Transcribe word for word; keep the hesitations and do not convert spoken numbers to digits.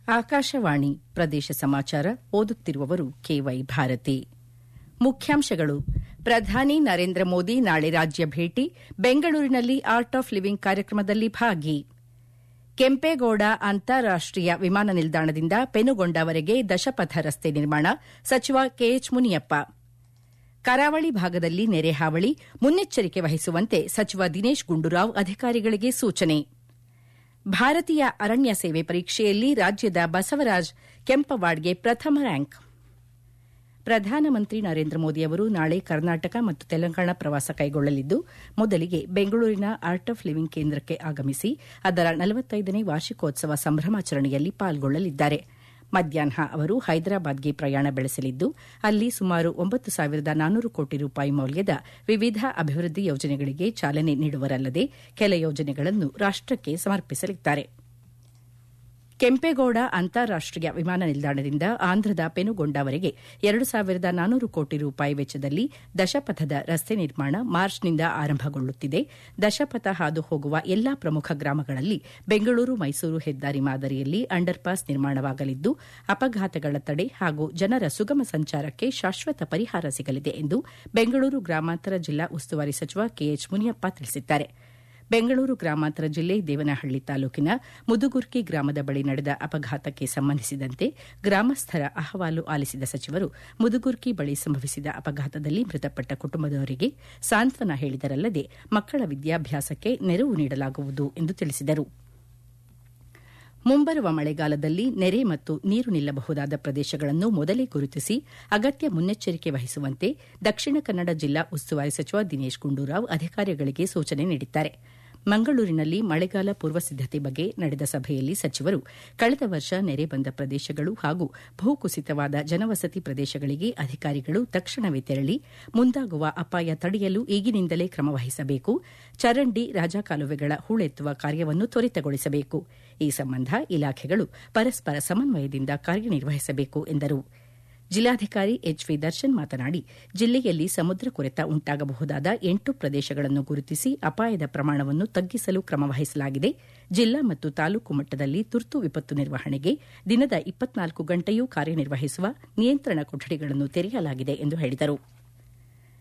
ಆಕಾಶವಾಣಿ ಪ್ರದೇಶ ಸಮಾಚಾರ ಓದುತ್ತಿರುವವರು ಕೆವೈ ಭಾರತಿ. ಮುಖ್ಯಾಂಶಗಳು. ಪ್ರಧಾನಿ ನರೇಂದ್ರ ಮೋದಿ ನಾಳೆ ರಾಜ್ಯ ಭೇಟಿ, ಬೆಂಗಳೂರಿನಲ್ಲಿ ಆರ್ಟ್ ಆಫ್ ಲಿವಿಂಗ್ ಕಾರ್ಯಕ್ರಮದಲ್ಲಿ ಭಾಗಿ. ಕೆಂಪೇಗೌಡ ಅಂತಾರಾಷ್ಟೀಯ ವಿಮಾನ ನಿಲ್ದಾಣದಿಂದ ಪೆನುಗೊಂಡವರೆಗೆ ದಶಪಥ ರಸ್ತೆ ನಿರ್ಮಾಣ, ಸಚಿವ ಕೆಎಚ್ ಮುನಿಯಪ್ಪ. ಕರಾವಳಿ ಭಾಗದಲ್ಲಿ ನೆರೆ ಹಾವಳಿ, ಮುನ್ನೆಚ್ಚರಿಕೆ ವಹಿಸುವಂತೆ ಸಚಿವ ದಿನೇಶ್ ಗುಂಡೂರಾವ್ ಅಧಿಕಾರಿಗಳಿಗೆ ಸೂಚನೆ. ಭಾರತೀಯ ಅರಣ್ಯ ಸೇವೆ ಪರೀಕ್ಷೆಯಲ್ಲಿ ರಾಜ್ಯದ ಬಸವರಾಜ್ ಕೆಂಪವಾಡ್ಗೆ ಪ್ರಥಮ ರ್ಯಾಂಕ್. ಪ್ರಧಾನಮಂತ್ರಿ ನರೇಂದ್ರ ಮೋದಿ ಅವರು ನಾಳೆ ಕರ್ನಾಟಕ ಮತ್ತು ತೆಲಂಗಾಣ ಪ್ರವಾಸ ಕೈಗೊಳ್ಳಲಿದ್ದು, ಮೊದಲಿಗೆ ಬೆಂಗಳೂರಿನ ಆರ್ಟ್ ಆಫ್ ಲಿವಿಂಗ್ ಕೇಂದ್ರಕ್ಕೆ ಆಗಮಿಸಿ ಅದರ ನಲವತ್ತೈದನೇ ವಾರ್ಷಿಕೋತ್ಸವ ಸಂಭ್ರಮಾಚರಣೆಯಲ್ಲಿ ಪಾಲ್ಗೊಳ್ಳಲಿದ್ದಾರೆ. ಮಧ್ಯಾಹ್ನ ಅವರು ಹೈದರಾಬಾದ್ಗೆ ಪ್ರಯಾಣ ಬೆಳೆಸಲಿದ್ದು, ಅಲ್ಲಿ ಸುಮಾರು ಒಂಬತ್ತು ಸಾವಿರದ ನಾನ್ನೂರು ಕೋಟಿ ರೂಪಾಯಿ ಮೌಲ್ಯದ ವಿವಿಧ ಅಭಿವೃದ್ಧಿ ಯೋಜನೆಗಳಿಗೆ ಚಾಲನೆ ನೀಡುವರಲ್ಲದೆ ಕೆಲ ಯೋಜನೆಗಳನ್ನು ರಾಷ್ಟಕ್ಕೆ ಸಮರ್ಪಿಸಲಿದ್ದಾರೆ. ಕೆಂಪೇಗೌಡ ಅಂತಾರಾಷ್ಟೀಯ ವಿಮಾನ ನಿಲ್ದಾಣದಿಂದ ಆಂಧ್ರದ ಪೆನುಗೊಂಡವರೆಗೆ ಎರಡು ಸಾವಿರದ ನಾನ್ನೂರು ಕೋಟಿ ರೂಪಾಯಿ ವೆಚ್ಚದಲ್ಲಿ ದಶಪಥದ ರಸ್ತೆ ನಿರ್ಮಾಣ ಮಾರ್ಚ್ನಿಂದ ಆರಂಭಗೊಳ್ಳುತ್ತಿದೆ. ದಶಪಥ ಹಾದು ಹೋಗುವ ಎಲ್ಲಾ ಪ್ರಮುಖ ಗ್ರಾಮಗಳಲ್ಲಿ ಬೆಂಗಳೂರು ಮೈಸೂರು ಹೆದ್ದಾರಿ ಮಾದರಿಯಲ್ಲಿ ಅಂಡರ್ ಪಾಸ್ ನಿರ್ಮಾಣವಾಗಲಿದ್ದು, ಅಪಘಾತಗಳ ತಡೆ ಹಾಗೂ ಜನರ ಸುಗಮ ಸಂಚಾರಕ್ಕೆ ಶಾಶ್ವತ ಪರಿಹಾರ ಸಿಗಲಿದೆ ಎಂದು ಬೆಂಗಳೂರು ಗ್ರಾಮಾಂತರ ಜಿಲ್ಲಾ ಉಸ್ತುವಾರಿ ಸಚಿವ ಕೆಎಚ್ ಮುನಿಯಪ್ಪ ತಿಳಿಸಿದ್ದಾರೆ. ಬೆಂಗಳೂರು ಗ್ರಾಮಾಂತರ ಜಿಲ್ಲೆ ದೇವನಹಳ್ಳಿ ತಾಲೂಕಿನ ಮುದುಗುರ್ಕಿ ಗ್ರಾಮದ ಬಳಿ ನಡೆದ ಅಪಘಾತಕ್ಕೆ ಸಂಬಂಧಿಸಿದಂತೆ ಗ್ರಾಮಸ್ಥರ ಅಹವಾಲು ಆಲಿಸಿದ ಸಚಿವರು, ಮುದುಗುರ್ಕಿ ಬಳಿ ಸಂಭವಿಸಿದ ಅಪಘಾತದಲ್ಲಿ ಮೃತಪಟ್ಟ ಕುಟುಂಬದವರಿಗೆ ಸಾಂತ್ವನ ಹೇಳಿದರಲ್ಲದೆ ಮಕ್ಕಳ ವಿದ್ಯಾಭ್ಯಾಸಕ್ಕೆ ನೆರವು ನೀಡಲಾಗುವುದು ಎಂದು ತಿಳಿಸಿದರು. ಮುಂಬರುವ ಮಳೆಗಾಲದಲ್ಲಿ ನೆರೆ ಮತ್ತು ನೀರು ನಿಲ್ಲಬಹುದಾದ ಪ್ರದೇಶಗಳನ್ನು ಮೊದಲೇ ಗುರುತಿಸಿ ಅಗತ್ಯ ಮುನ್ನೆಚ್ಚರಿಕೆ ವಹಿಸುವಂತೆ ದಕ್ಷಿಣ ಕನ್ನಡ ಜಿಲ್ಲಾ ಉಸ್ತುವಾರಿ ಸಚಿವ ದಿನೇಶ್ ಗುಂಡೂರಾವ್ ಅಧಿಕಾರಿಗಳಿಗೆ ಸೂಚನೆ ನೀಡಿದ್ದಾರೆ. ಮಂಗಳೂರಿನಲ್ಲಿ ಮಳೆಗಾಲ ಪೂರ್ವ ಸಿದ್ದತೆ ಬಗ್ಗೆ ನಡೆದ ಸಭೆಯಲ್ಲಿ ಸಚಿವರು ಕಳೆದ ವರ್ಷ ನೆರೆ ಬಂದ ಪ್ರದೇಶಗಳು ಹಾಗೂ ಭೂಕುಸಿತವಾದ ಜನವಸತಿ ಪ್ರದೇಶಗಳಿಗೆ ಅಧಿಕಾರಿಗಳು ತಕ್ಷಣವೇ ತೆರಳಿ ಮುಂದಾಗುವ ಅಪಾಯ ತಡೆಯಲು ಈಗಿನಿಂದಲೇ ಕ್ರಮ ವಹಿಸಬೇಕು, ಚರಂಡಿ ರಾಜಕಾಲುವೆಗಳ ಹೂಳೆತ್ತುವ ಕಾರ್ಯವನ್ನು ತ್ವರಿತಗೊಳಿಸಬೇಕು. ಈ ಸಂಬಂಧ ಇಲಾಖೆಗಳು ಪರಸ್ಪರ ಸಮನ್ವಯದಿಂದ ಕಾರ್ಯನಿರ್ವಹಿಸಬೇಕು ಎಂದರು. ಜಿಲ್ಲಾಧಿಕಾರಿ ಎಚ್ ವಿ ದರ್ಶನ್ ಮಾತನಾಡಿ, ಜಿಲ್ಲೆಯಲ್ಲಿ ಸಮುದ್ರ ಕೊರೆತ ಉಂಟಾಗಬಹುದಾದ ಎಂಟು ಪ್ರದೇಶಗಳನ್ನು ಗುರುತಿಸಿ ಅಪಾಯದ ಪ್ರಮಾಣವನ್ನು ತಗ್ಗಿಸಲು ಕ್ರಮ ವಹಿಸಲಾಗಿದೆ. ಜಿಲ್ಲಾ ಮತ್ತು ತಾಲೂಕು ಮಟ್ಟದಲ್ಲಿ ತುರ್ತು ವಿಪತ್ತು ನಿರ್ವಹಣೆಗೆ ದಿನದ ಇಪ್ಪತ್ನಾಲ್ಕು ಗಂಟೆಯೂ ಕಾರ್ಯನಿರ್ವಹಿಸುವ ನಿಯಂತ್ರಣ ಕೊಠಡಿಗಳನ್ನು ತೆರೆಯಲಾಗಿದೆ ಎಂದು ಹೇಳಿದರು.